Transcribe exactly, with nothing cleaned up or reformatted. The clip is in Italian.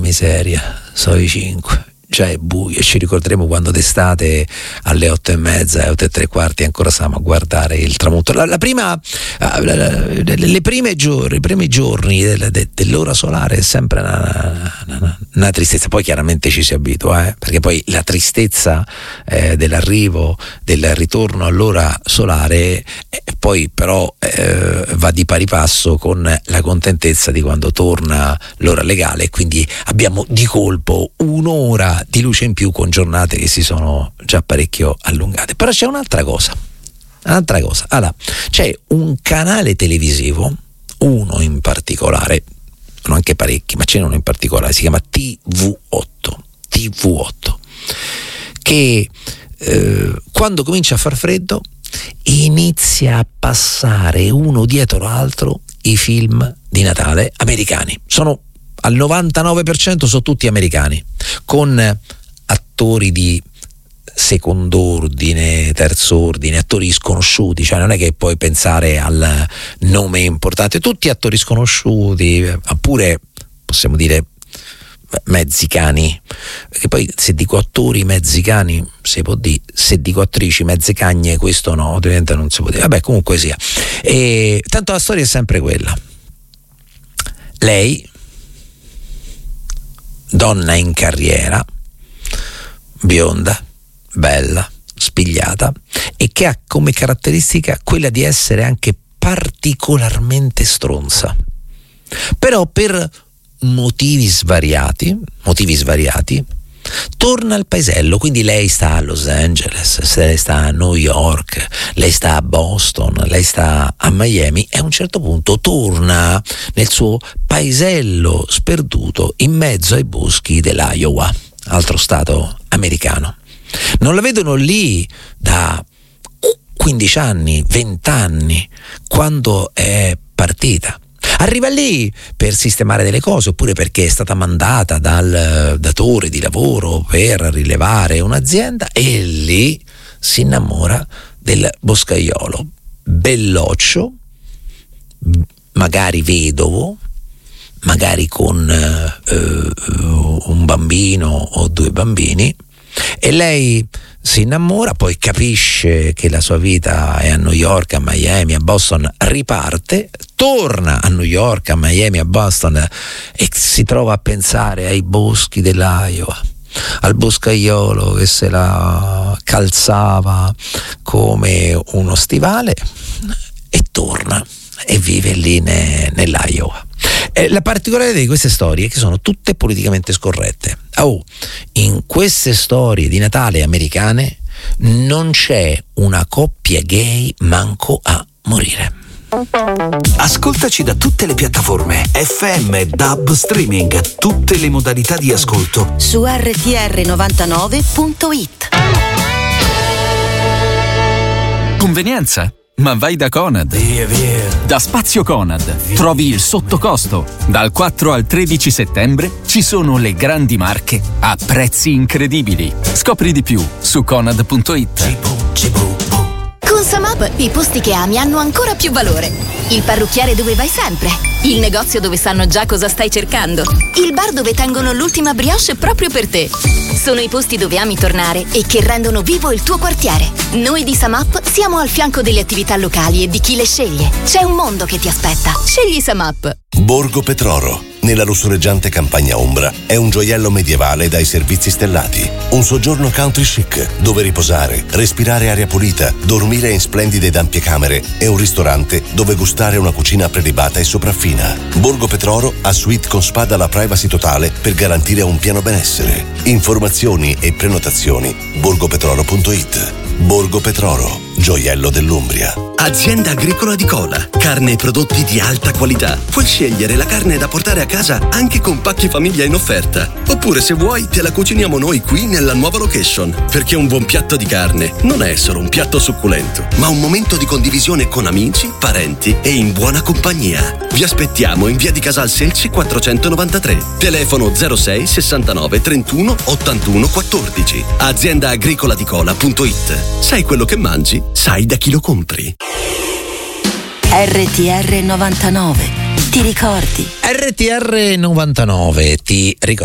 miseria, sono i cinque. Già è buio e ci ricorderemo quando d'estate alle otto e mezza e otto e tre quarti ancora stiamo a guardare il tramonto. La, la prima, la, la, le prime giorni, i primi giorni del, de, dell'ora solare è sempre una, una, una tristezza. Poi chiaramente ci si abitua, eh, perché poi la tristezza eh, dell'arrivo, del ritorno all'ora solare, eh, poi però eh, va di pari passo con la contentezza di quando torna l'ora legale, e quindi abbiamo di colpo un'ora di luce in più con giornate che si sono già parecchio allungate. Però c'è un'altra cosa, un'altra cosa. Allora, c'è un canale televisivo, uno in particolare, sono anche parecchi, ma c'è uno in particolare, si chiama T V otto, T V otto, che eh, quando comincia a far freddo inizia a passare uno dietro l'altro i film di Natale americani. Sono al novantanove per cento sono tutti americani, con attori di second'ordine, terz'ordine, attori sconosciuti, cioè non è che puoi pensare al nome importante, tutti attori sconosciuti, oppure possiamo dire mezzicani, perché poi se dico attori mezzicani si può dire, se dico attrici mezzicagne questo no, ovviamente non si può dire, vabbè comunque sia. E tanto la storia è sempre quella: lei, donna in carriera, bionda, bella, spigliata, e che ha come caratteristica quella di essere anche particolarmente stronza. Però per motivi svariati, motivi svariati, torna al paesello. Quindi lei sta a Los Angeles, lei sta a New York, lei sta a Boston, lei sta a Miami, e a un certo punto torna nel suo paesello sperduto in mezzo ai boschi dell'Iowa, altro stato americano. Non la vedono lì da quindici anni, venti anni, quando è partita. Arriva lì per sistemare delle cose, oppure perché è stata mandata dal datore di lavoro per rilevare un'azienda, e lì si innamora del boscaiolo, belloccio, magari vedovo, magari con eh, un bambino o due bambini, e lei si innamora, poi capisce che la sua vita è a New York, a Miami, a Boston, riparte, torna a New York, a Miami, a Boston, e si trova a pensare ai boschi dell'Iowa, al boscaiolo che se la calzava come uno stivale, e torna e vive lì ne, nell'Iowa. Eh, la particolarità di queste storie è che sono tutte politicamente scorrette. Oh, in queste storie di Natale americane non c'è una coppia gay manco a morire. Ascoltaci da tutte le piattaforme F M, D A B, streaming, tutte le modalità di ascolto su R T R novantanove punto it. Convenienza? Ma vai da Conad. Via, via. Da Spazio Conad trovi il sottocosto. Dal quattro al tredici settembre ci sono le grandi marche a prezzi incredibili. Scopri di più su conad punto it. Con Samap i posti che ami hanno ancora più valore. Il parrucchiere dove vai sempre. Il negozio dove sanno già cosa stai cercando. Il bar dove tengono l'ultima brioche proprio per te. Sono i posti dove ami tornare e che rendono vivo il tuo quartiere. Noi di Samap siamo al fianco delle attività locali e di chi le sceglie. C'è un mondo che ti aspetta. Scegli Samap. Borgo Petroro, nella lussureggiante campagna ombra, è un gioiello medievale dai servizi stellati. Un soggiorno country chic, dove riposare, respirare aria pulita, dormire in splendide ed ampie camere, e un ristorante dove gustare una cucina prelibata e sopraffina. Borgo Petroro ha suite con spa dalla privacy totale per garantire un pieno benessere. Informazioni e prenotazioni borgopetroro punto it. Borgo Petroro, gioiello dell'Umbria. Azienda agricola di Cola, carne e prodotti di alta qualità. Puoi scegliere la carne da portare a casa anche con pacchi famiglia in offerta. Oppure, se vuoi, te la cuciniamo noi qui nella nuova location. Perché un buon piatto di carne non è solo un piatto succulento, ma un momento di condivisione con amici, parenti e in buona compagnia. Vi aspettiamo in via di Casal Selci quattrocentonovantatré. Telefono zero sei sessantanove trentuno ottantuno quattordici. azienda agricola di cola punto it. Sai quello che mangi, sai da chi lo compri. R T R novantanove. Ti ricordi? R T R novantanove ti ricordi.